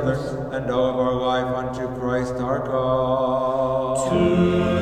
other, and all of our life unto Christ our God.